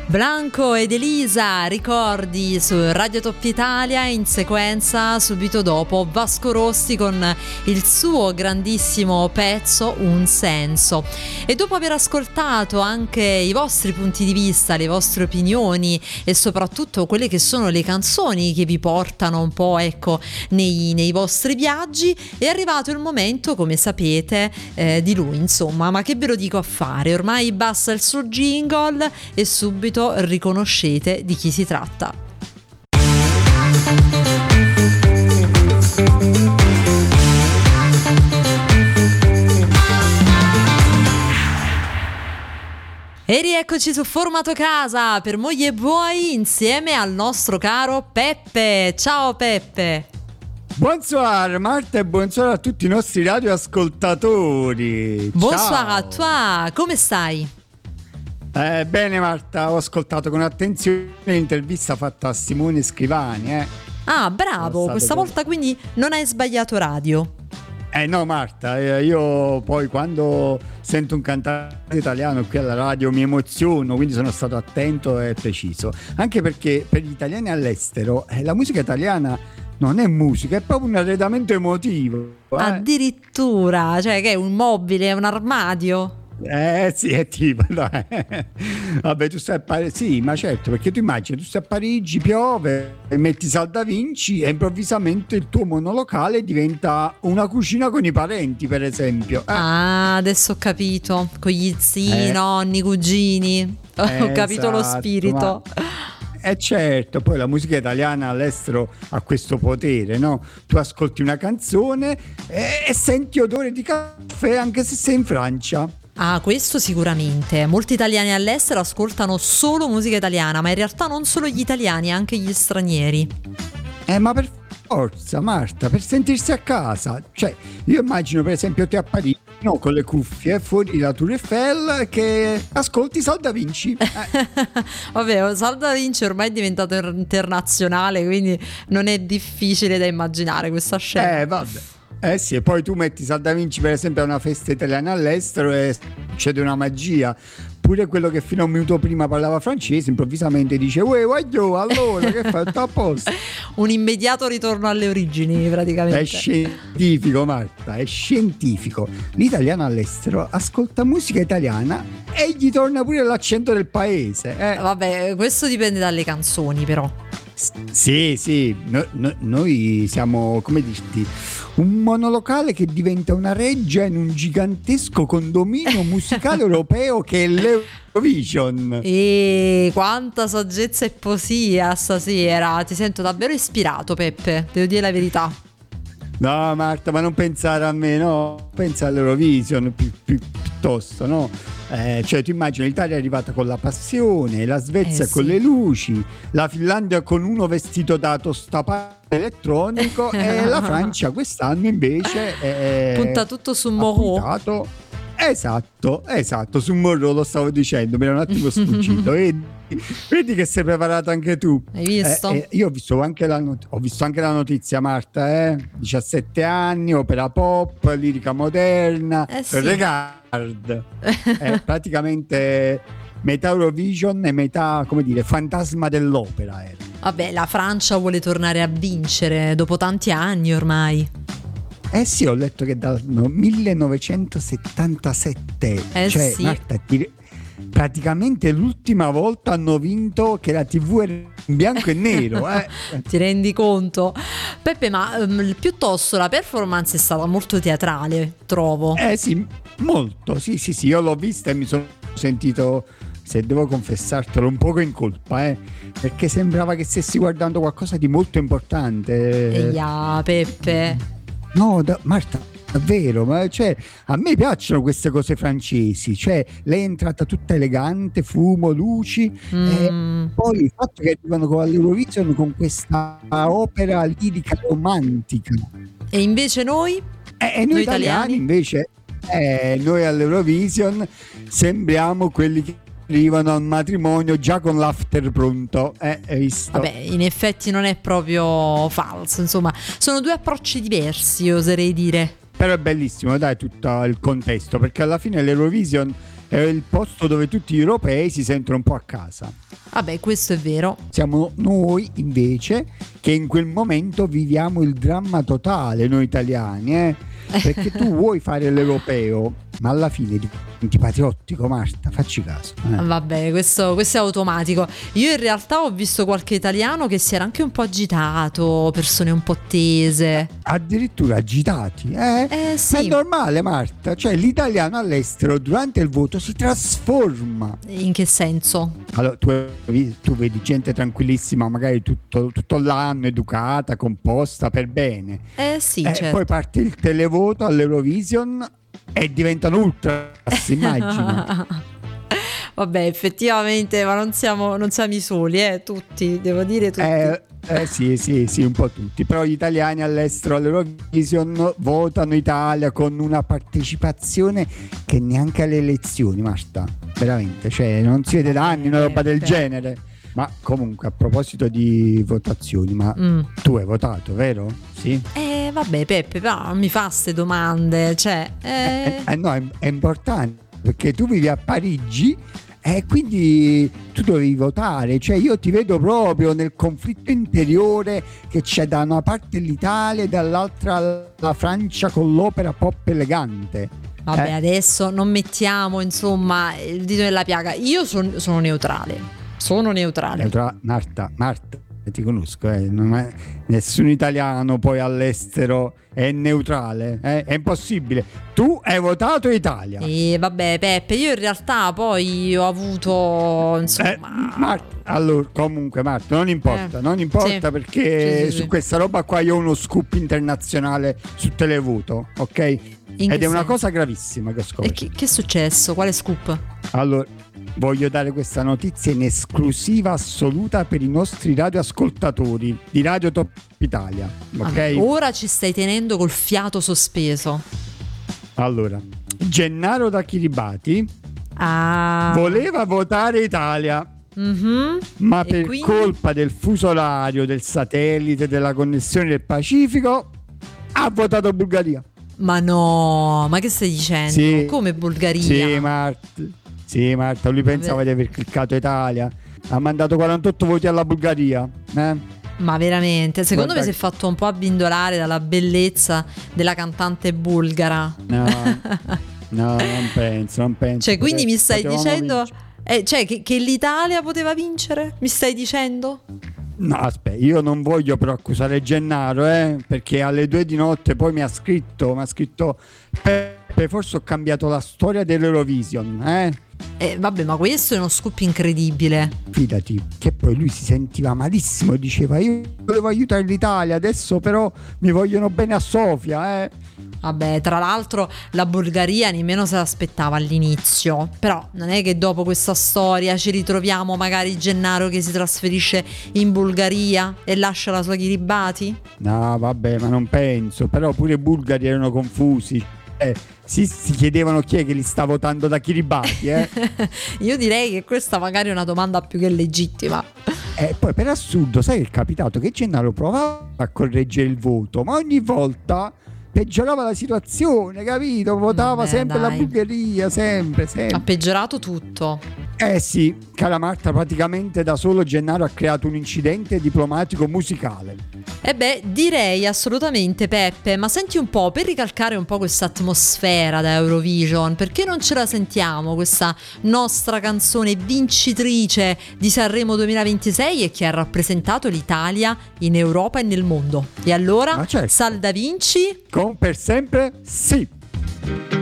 Blanco ed Elisa, ricordi su Radio Top Italia, in sequenza subito dopo Vasco Rossi con il suo grandissimo pezzo Un senso. E dopo aver ascoltato anche i vostri punti di vista, le vostre opinioni e soprattutto quelle che sono le canzoni che vi portano un po', ecco, nei vostri viaggi, è arrivato il momento, come sapete, di lui, insomma. Ma che ve lo dico a fare? Ormai basta il suo jingle e subito riconoscete di chi si tratta. E rieccoci su Formato Casa per moglie e buoi insieme al nostro caro Peppe. Ciao Peppe. Bonsoir Marta e bonsoir a tutti i nostri radioascoltatori. Bonsoir a toi, come stai? Bene Marta, ho ascoltato con attenzione l'intervista fatta a Simone Scrivani. Ah, bravo, questa volta quindi non hai sbagliato radio. No Marta, io poi quando sento un cantante italiano qui alla radio mi emoziono, quindi sono stato attento e preciso. Anche perché per gli italiani all'estero la musica italiana non è musica, è proprio un arredamento emotivo. Addirittura, cioè che è un mobile, un armadio? Sì, è tipo, dai. Vabbè, tu stai a Parigi, sì, ma certo, perché tu immagini, tu stai a Parigi, piove, metti Sal da Vinci e improvvisamente il tuo monolocale diventa una cucina con i parenti, per esempio. Ah, adesso ho capito, con gli zii, nonni, cugini, ho capito lo spirito. Certo, poi la musica italiana all'estero ha questo potere, no? Tu ascolti una canzone e senti odore di caffè anche se sei in Francia. Ah, questo sicuramente. Molti italiani all'estero ascoltano solo musica italiana, ma in realtà non solo gli italiani, anche gli stranieri. Ma per forza, Marta, per sentirsi a casa. Cioè, io immagino per esempio te a Parigi, no, con le cuffie fuori la Tour Eiffel che ascolti Sal da Vinci. Vabbè, Sal da Vinci ormai è diventato internazionale, quindi non è difficile da immaginare questa scena. Vabbè. Sì, e poi tu metti Sal da Vinci per esempio a una festa italiana all'estero e succede una magia. Pure quello che fino a un minuto prima parlava francese improvvisamente dice uè, guaglio, allora che fai? Tutto a posto. Un immediato ritorno alle origini praticamente. È scientifico Marta, è scientifico. L'italiano all'estero ascolta musica italiana e gli torna pure l'accento del paese. Vabbè, questo dipende dalle canzoni però. Sì, noi siamo, come dirti, un monolocale che diventa una reggia in un gigantesco condominio musicale europeo che è l'Eurovision. E quanta saggezza e poesia stasera, ti sento davvero ispirato Peppe, devo dire la verità. No Marta, ma non pensare a me, no, pensa all'Eurovision piuttosto, no? Cioè tu immagini l'Italia è arrivata con la passione, la Svezia con le luci, la Finlandia con uno vestito da tostapane elettronico e la Francia quest'anno invece punta tutto su Moreau. Esatto, su Moreau lo stavo dicendo, mi era un attimo sfuggito. Vedi che sei preparato anche tu. Hai visto? Io ho visto anche la notizia Marta, 17 anni, opera pop, lirica moderna, sì. Regard, praticamente metà Eurovision e metà, come dire, fantasma dell'opera. Vabbè, la Francia vuole tornare a vincere dopo tanti anni ormai. Sì, ho letto che dal 1977, cioè sì. Marta, praticamente l'ultima volta hanno vinto che la TV era in bianco e nero. Ti rendi conto? Peppe, ma piuttosto la performance è stata molto teatrale, trovo. Sì, molto, sì, io l'ho vista e mi sono sentito, se devo confessartelo, un poco in colpa, perché sembrava che stessi guardando qualcosa di molto importante. Peppe. No, Marta, davvero, ma cioè, a me piacciono queste cose francesi, cioè lei è entrata tutta elegante, fumo, luci, e poi il fatto che arrivano con l'Eurovision con questa opera lirica romantica. E invece noi? Noi italiani invece, noi all'Eurovision sembriamo quelli che arrivano al matrimonio già con l'after pronto, hai visto? Vabbè, in effetti non è proprio falso, insomma, sono due approcci diversi, oserei dire. Però è bellissimo, dai, tutto il contesto, perché alla fine l'Eurovision è il posto dove tutti gli europei si sentono un po' a casa. Vabbè, questo è vero. Siamo noi invece che in quel momento viviamo il dramma totale, noi italiani, perché tu vuoi fare l'europeo, ma alla fine diventi patriottico, Marta, facci caso. Vabbè, questo è automatico. Io in realtà ho visto qualche italiano che si era anche un po' agitato, persone un po' tese. Addirittura agitati, sì. Ma è normale, Marta, cioè l'italiano all'estero durante il voto si trasforma. In che senso? Allora, tu vedi gente tranquillissima, magari tutto l'anno, educata, composta, per bene. Sì, certo. Poi parte il televoto all'Eurovision e diventano ultra, si immagina. Vabbè, effettivamente, ma non siamo i soli, tutti, devo dire tutti. Sì, un po' tutti. Però gli italiani all'estero all'Eurovision votano Italia con una partecipazione che neanche alle elezioni, Marta. Veramente, cioè non si vede da anni una roba del genere. Ma comunque, a proposito di votazioni, ma tu hai votato, vero? Sì? Vabbè, Peppe, però non mi fa ste domande, cioè... No, è importante, perché tu vivi a Parigi e quindi tu dovevi votare, cioè io ti vedo proprio nel conflitto interiore che c'è da una parte l'Italia e dall'altra la Francia con l'opera pop elegante. Vabbè, adesso non mettiamo, insomma, il dito nella piaga. Io sono neutrale. Marta, ti conosco, nessun italiano poi all'estero è neutrale, è impossibile. Tu hai votato Italia. Vabbè, Peppe, io in realtà poi ho avuto, insomma... allora, comunque, Marta, non importa, sì, perché su questa roba qua io ho uno scoop internazionale su televoto, ok? Ed è una cosa gravissima che ho scoperto. E che è successo? Quale scoop? Allora, voglio dare questa notizia in esclusiva assoluta per i nostri radioascoltatori di Radio Top Italia, ok? Ora ci stai tenendo col fiato sospeso. Allora, Gennaro da Kiribati voleva votare Italia, ma per colpa del fuso orario, del satellite, della connessione del Pacifico, ha votato Bulgaria. Ma no, ma che stai dicendo? Sì, come Bulgaria? Sì, Marta, lui pensava di aver cliccato Italia. Ha mandato 48 voti alla Bulgaria. Ma veramente? Secondo me si è fatto un po' abbindolare dalla bellezza della cantante bulgara. No, non penso. Cioè, quindi mi stai dicendo che l'Italia poteva vincere? Mi stai dicendo? No, aspetta, io non voglio però accusare Gennaro, perché alle 2 di notte poi mi ha scritto Peppe, forse ho cambiato la storia dell'Eurovision, vabbè, ma questo è uno scoop incredibile. Fidati, che poi lui si sentiva malissimo e diceva io volevo aiutare l'Italia, adesso però mi vogliono bene a Sofia, Vabbè, tra l'altro la Bulgaria nemmeno se l'aspettava all'inizio. Però non è che dopo questa storia ci ritroviamo magari Gennaro che si trasferisce in Bulgaria e lascia la sua Kiribati? No, vabbè, ma non penso. Però pure i bulgari erano confusi. Si chiedevano chi è che li sta votando da Kiribati, Io direi che questa magari è una domanda più che legittima. Poi per assurdo, sai che è capitato? Che Gennaro provava a correggere il voto, ma ogni volta peggiorava la situazione, capito? Votava sempre la Bulgaria, sempre. Ha peggiorato tutto. Sì, cara Marta, praticamente da solo Gennaro ha creato un incidente diplomatico musicale. Direi assolutamente, Peppe, ma senti un po', per ricalcare un po' questa atmosfera da Eurovision, perché non ce la sentiamo questa nostra canzone vincitrice di Sanremo 2026 e che ha rappresentato l'Italia in Europa e nel mondo? E allora, certo. Sal da Vinci? Con Per sempre sì.